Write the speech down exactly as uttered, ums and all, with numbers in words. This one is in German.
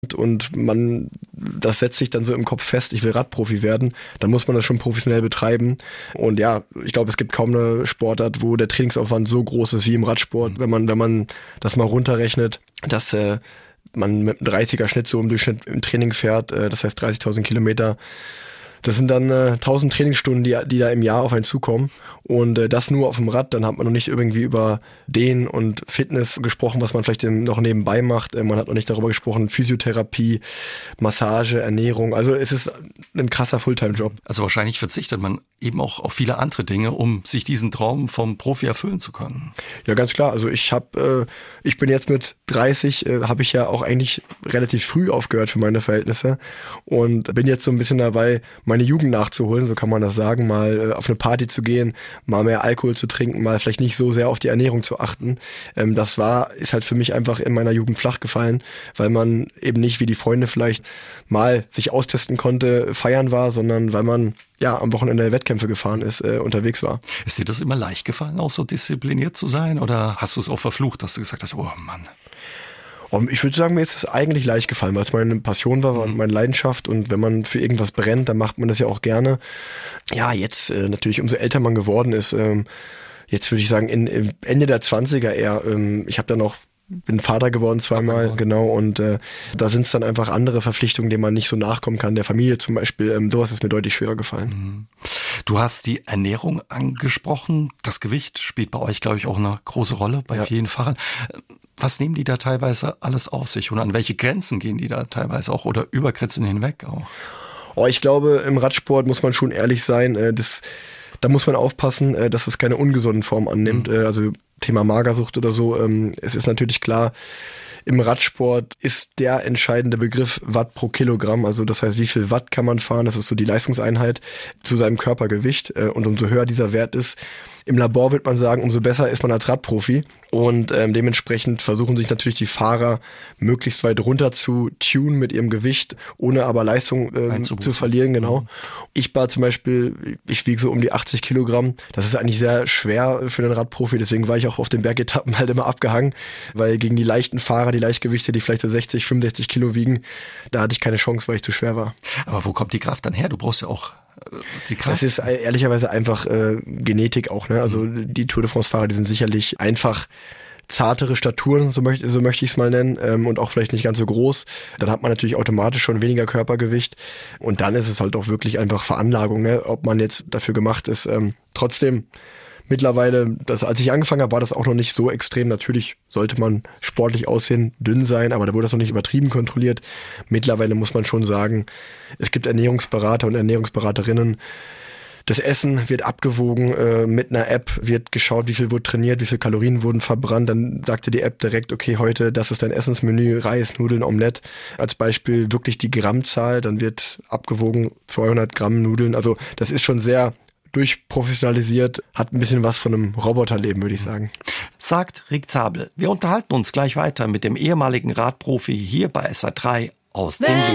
und man, das setzt sich dann so im Kopf fest, ich will Radprofi werden, dann muss man das schon professionell betreiben. Und ja, ich glaube, es gibt kaum eine Sportart, wo der Trainingsaufwand so groß ist wie im Radsport. Wenn man, wenn man das mal runterrechnet, dass äh, man mit einem dreißiger Schnitt so im Durchschnitt im Training fährt, äh, das heißt dreißigtausend Kilometer. Das sind dann äh, tausend Trainingsstunden, die, die da im Jahr auf einen zukommen. Und äh, das nur auf dem Rad, dann hat man noch nicht irgendwie über Dehnen und Fitness gesprochen, was man vielleicht noch nebenbei macht. Äh, man hat noch nicht darüber gesprochen, Physiotherapie, Massage, Ernährung. Also es ist ein krasser Fulltime-Job. Also wahrscheinlich verzichtet man eben auch auf viele andere Dinge, um sich diesen Traum vom Profi erfüllen zu können. Ja, ganz klar. Also ich habe, äh, ich bin jetzt mit dreißig, äh, habe ich ja auch eigentlich relativ früh aufgehört für meine Verhältnisse und bin jetzt so ein bisschen dabei, meine Jugend nachzuholen, so kann man das sagen, mal äh, auf eine Party zu gehen, mal mehr Alkohol zu trinken, mal vielleicht nicht so sehr auf die Ernährung zu achten. Ähm, das war, ist halt für mich einfach in meiner Jugend flach gefallen, weil man eben nicht wie die Freunde vielleicht mal sich austesten konnte, feiern war, sondern weil man ja am Wochenende Wettkämpfe gefahren ist, äh, unterwegs war. Ist dir das immer leicht gefallen, auch so diszipliniert zu sein, oder hast du es auch verflucht, dass du gesagt hast, oh Mann? Und ich würde sagen, mir ist es eigentlich leicht gefallen, weil es meine Passion war, mhm. meine Leidenschaft, und wenn man für irgendwas brennt, dann macht man das ja auch gerne. Ja, jetzt äh, natürlich, umso älter man geworden ist, ähm, jetzt würde ich sagen, in, in Ende der zwanziger eher, ähm, ich habe dann auch bin Vater geworden zweimal, geworden. genau, und äh, da sind es dann einfach andere Verpflichtungen, denen man nicht so nachkommen kann, der Familie zum Beispiel. Ähm, sowas ist mir deutlich schwerer gefallen. Du hast die Ernährung angesprochen. Das Gewicht spielt bei euch, glaube ich, auch eine große Rolle bei ja. vielen Fahrern. Was nehmen die da teilweise alles auf sich und an welche Grenzen gehen die da teilweise auch oder über Grenzen hinweg auch? Oh, ich glaube, im Radsport muss man schon ehrlich sein, äh, das, da muss man aufpassen, äh, dass es keine ungesunden Form annimmt. Mhm. Äh, also Thema Magersucht oder so. Ähm, es ist natürlich klar, im Radsport ist der entscheidende Begriff Watt pro Kilogramm. Also das heißt, wie viel Watt kann man fahren? Das ist so die Leistungseinheit zu seinem Körpergewicht. Äh, und umso höher dieser Wert ist, im Labor wird man sagen, umso besser ist man als Radprofi. Und ähm, dementsprechend versuchen sich natürlich die Fahrer möglichst weit runter zu tunen mit ihrem Gewicht, ohne aber Leistung ähm, zu verlieren. Genau. Mhm. Ich war zum Beispiel, ich wiege so um die achtzig Kilogramm. Das ist eigentlich sehr schwer für einen Radprofi. Deswegen war ich auch auf den Bergetappen halt immer abgehangen, weil gegen die leichten Fahrer, die Leichtgewichte, die vielleicht so sechzig, fünfundsechzig Kilo wiegen, da hatte ich keine Chance, weil ich zu schwer war. Aber wo kommt die Kraft dann her? Du brauchst ja auch die Kraft. Das ist ehrlicherweise einfach äh, Genetik auch, ne? Also die Tour de France-Fahrer, die sind sicherlich einfach zartere Staturen, so möchte, so möchte ich es mal nennen, ähm, und auch vielleicht nicht ganz so groß. Dann hat man natürlich automatisch schon weniger Körpergewicht, und dann ist es halt auch wirklich einfach Veranlagung, ne? Ob man jetzt dafür gemacht ist. Ähm, trotzdem mittlerweile, das, als ich angefangen habe, war das auch noch nicht so extrem. Natürlich sollte man sportlich aussehen, dünn sein, aber da wurde das noch nicht übertrieben kontrolliert. Mittlerweile muss man schon sagen, es gibt Ernährungsberater und Ernährungsberaterinnen. Das Essen wird abgewogen, äh, mit einer App wird geschaut, wie viel wurde trainiert, wie viel Kalorien wurden verbrannt. Dann sagte die App direkt, okay, heute, das ist dein Essensmenü, Reis, Nudeln, Omelette. Als Beispiel wirklich die Grammzahl, dann wird abgewogen zweihundert Gramm Nudeln. Also das ist schon sehr durchprofessionalisiert, hat ein bisschen was von einem Roboterleben, würde ich sagen. Sagt Rick Zabel. Wir unterhalten uns gleich weiter mit dem ehemaligen Radprofi hier bei S R drei aus dem